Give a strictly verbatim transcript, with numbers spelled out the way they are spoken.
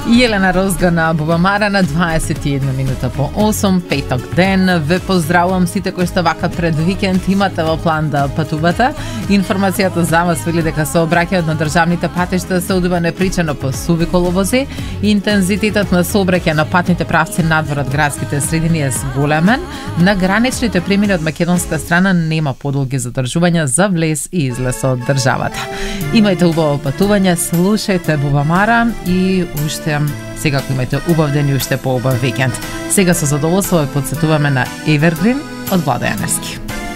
Јелена Розга на Бубамара на дваесет и една минута по осум, петок ден. Ве поздравувам сите кои сте вака пред викенд, имате во план да патувате. Информацијата за вас вели дека сообраќајот на државните патишта се одвива непричано по суви коловози. Интензитетот на сообраќај на патните правци надвор од градските средини е зголемен. На граничните премини од македонска страна нема подолги задржувања за влез и излез од државата. Имајте убаво патување, слушајте Бубамара и уште секако имајте убав ден и уште поубав викенд. Сега со задоволство ве потсетуваме на Evergreen од Владо Јаневски.